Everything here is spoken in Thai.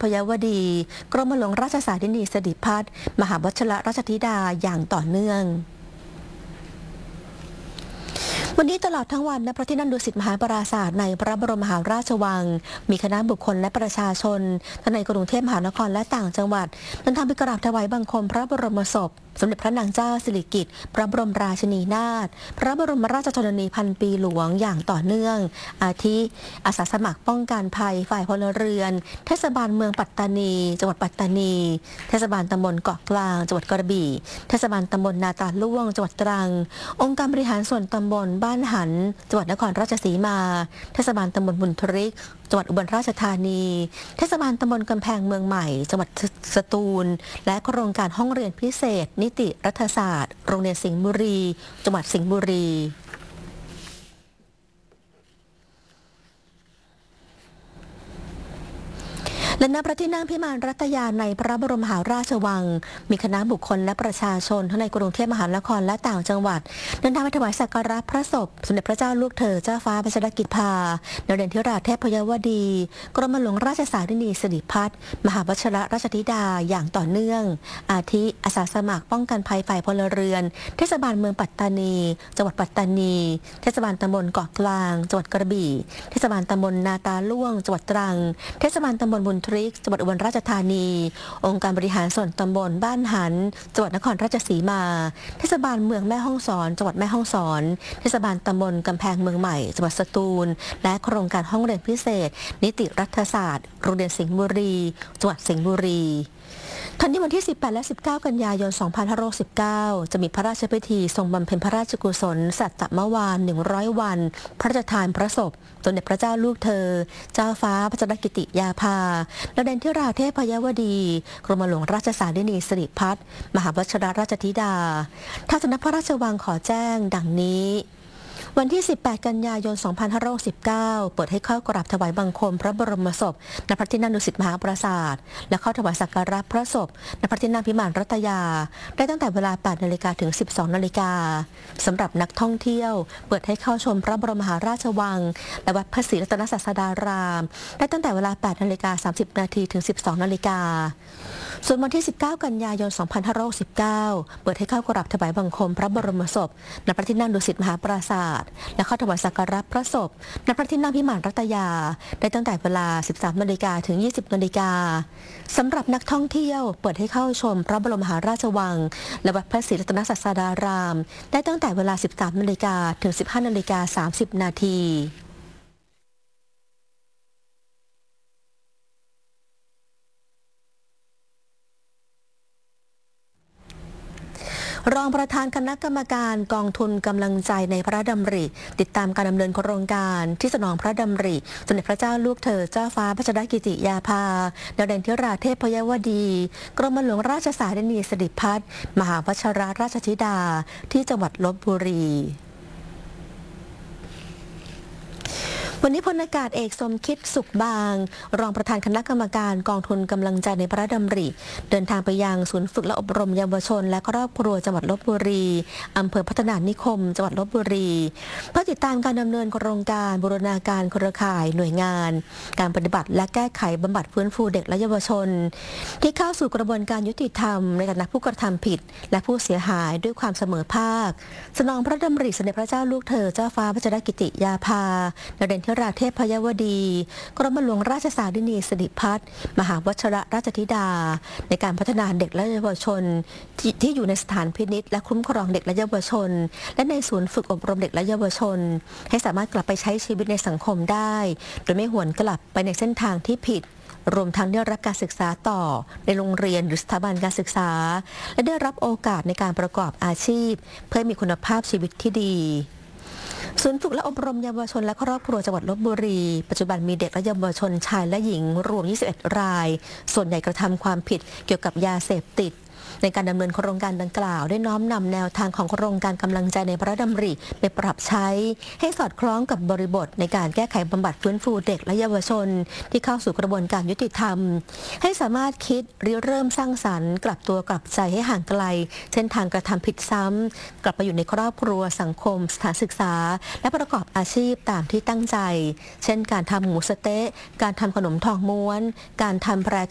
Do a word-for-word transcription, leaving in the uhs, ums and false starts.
พยวดีกรมหลวงราชสารินีสิริพัฒน์มหาวชิรราชธิดาอย่างต่อเนื่องวันนี้ตลอดทั้งวันณพระที่นั่งดุสิตมหาปราสาทในพระบรมมหาราชวังมีคณะบุคคลและประชาชนทั้งในกรุงเทพมหานครและต่างจังหวัดเดินทางไปกราบถวายบังคมพระบรมศพสมเด็จพระนางเจ้าสิริกิติ์พระบรมราชินีนาถพระบรมราชชนนีพันปีหลวงอย่างต่อเนื่องอาทิอาสาสมัครป้องกันภัยฝ่ายพลเรือนเทศบาลเมืองปัตตานีจังหวัดปัตตานีเทศบาลตำบลเกาะกลางจังหวัดกระบี่เทศบาลตำบลนาตาล่วงจังหวัดตรังองค์การบริหารส่วนตำบลบ้านหันจังหวัดนครราชสีมาเทศบาลตำบลบุญทริกจังหวัดอุบลราชธานีเทศบาลตำบลกำแพงเมืองใหม่จังหวัดสตูลและโครงการห้องเรียนพิเศษนิติรัฐศาสตร์โรงเรียนสิงห์บุรีจังหวัดสิงห์บุรีและณพระที่นั่งพิมานรัตยาในพระบรมมหาราชวังมีคณะบุคคลและประชาชนทั้งในกรุงเทพมหานครและต่างจังหวัดเดินทางไปถวายสักการะพระศพสมเด็จพระเจ้าลูกเธอเจ้าฟ้าพัชรกิติ์พาในเดือนธิราชเทพยวดีกรมหลวงราชสารินีสิริพัฒน์มหาวชิรราชธิดาอย่างต่อเนื่องอาทิอาสาสมัครป้องกันภัยฝ่ายพลเรือนเทศบาลเมืองปัตตานีจังหวัดปัตตานีเทศบาลตำบลเกาะกลางจังหวัดกระบี่เทศบาลตำบลนาตาล่วงจังหวัดตรังเทศบาลตำบลบุญทริกจังหวัดอุบลราชธานีองค์การบริหารส่วนตำบลบ้านหันจังหวัดนครราชสีมาเทศบาลเมืองแม่ฮ่องสอนจังหวัดแม่ฮ่องสอนเทศบาลตำบลกำแพงเมืองใหม่จังหวัดสตูลและโครงการห้องเรียนพิเศษนิติรัฐศาสตร์โรงเรียนสิงห์บุรีจังหวัดสิงห์บุรีทันทีวันที่สิบแปดและสิบเก้ากันยายนสองพันห้าร้อยสิบเก้าจะมีพระราชพิธีทรงบำเพ็ญพระราชกุศลสัตตมวานหนึ่งร้อยวันพระราชทานพระศพสมเด็จพระเจ้าลูกเธอเจ้าฟ้าพัชรกิติยาภาและเดนทิราเทพยวดีกรมหลวงราชสารินีสิริพัฒน์มหาวชิรราชธิดาทางสำนักพระราชวังขอแจ้งดังนี้วันที่สิบแปดกันยายนสองพันห้าร้อยสิบเก้าเปิดให้เข้ากราบถวายบังคมพระบรมศพณพระที่นั่งดุสิตมหาปราสาทและเข้าถวายสักการะพระศพณพระที่นั่งพิมานรัตยาได้ตั้งแต่เวลาแปดนาฬิกาถึงสิบสองนาฬิกาสำหรับนักท่องเที่ยวเปิดให้เข้าชมพระบรมมหาราชวังและวัดพระศรีรัตนศาสดารามได้ตั้งแต่เวลาแปดนาฬิกาสามสิบนาทีถึงสิบสองนาฬิกาส่วนวันที่สิบเก้ากันยายนสองพันห้าร้อยสิบเก้าเปิดให้เข้ากราบถวายบังคมพระบรมศพณพระที่นั่งดุสิตมหาปราสาทและเข้าถวายสักการะพระศพณพระที่นั่งพิมานรัตยาได้ตั้งแต่เวลา สิบสามนาฬิกาถึงยี่สิบนาฬิกาสำหรับนักท่องเที่ยวเปิดให้เข้าชมพระบรมมหาราชวังและวัดพระศรีรัตนศาสดารามได้ตั้งแต่เวลา สิบสามนาฬิกาถึงสิบห้านาฬิกาสามสิบนาทีรองประธานคณะกรรมการกองทุนกำลังใจในพระดำริติดตามการดำเนินโครงการที่สนองพระดำริสมเด็จพระเจ้าลูกเธอเจ้าฟ้าพัชรกิติยาภาดาวเด่นธิราเทพยวดีกรมหลวงราชสารินีสิริพัฒน์มหาวชิรราชธิดาที่จังหวัดลพบุรีวันนี้พลอากาศเอกสมคิดสุขบางรองประธานคณะกรรมการกองทุนกำลังใจในพระดำริเดินทางไปยังศูนย์ฝึกและอบรมเยาวชนและครอบครัวจังหวัดลพบุรีอำเภอพัฒนานิคมจังหวัดลพบุรีเพื่อติดตามการดำเนินโครงการบูรณาการเครือข่ายหน่วยงานการปฏิบัติและแก้ไขบำบัดฟื้นฟูเด็กและเยาวชนที่เข้าสู่กระบวนการยุติธรรมในฐานะผู้กระทำผิดและผู้เสียหายด้วยความเสมอภาคสนองพระดำริสมเด็จพระเจ้าลูกเธอเจ้าฟ้าพัชรกิติยาภาดาวเด่นธิราเทพยวดีกรมหลวงราชสารินีสิริพัฒน์มหาวชิรราชธิดาในการพัฒนาเด็กและเยาวชน ท, ที่อยู่ในสถานพินิจและคุ้มครองเด็กและเยาวชนและในศูนย์ฝึกอบรมเด็กและเยาวชนให้สามารถกลับไปใช้ชีวิตในสังคมได้โดยไม่หวนกลับไปในเส้นทางที่ผิดรวมทั้งได้รับการศึกษาต่อในโรงเรียนหรือสถาบันการศึกษาและได้รับโอกาสในการประกอบอาชีพเพื่อมีคุณภาพชีวิตที่ดีศูนย์ฝึกและอบรมเยาวชนและครอบครัวจังหวัดลพบุรีปัจจุบันมีเด็กและเยาวชนชายและหญิงรวมยี่สิบเอ็ดรายส่วนใหญ่กระทำความผิดเกี่ยวกับยาเสพติดในการดำเนินโครงการดังกล่าวได้น้อมนำแนวทางของโครงการกำลังใจในพระดำริไปปรับใช้ให้สอดคล้องกับบริบทในการแก้ไขบำบัดฟื้นฟูเด็กและเยาวชนที่เข้าสู่กระบวนการยุติธรรมให้สามารถคิดริเริ่มสร้างสรรค์กลับตัวกลับใจให้ห่างไกลเส้นทางกระทำผิดซ้ำกลับไปอยู่ในครอบครัวสังคมสถานศึกษาและประกอบอาชีพตามที่ตั้งใจเช่นการทำหมูสะเต๊ะการทำขนมทองม้วนการทำแพร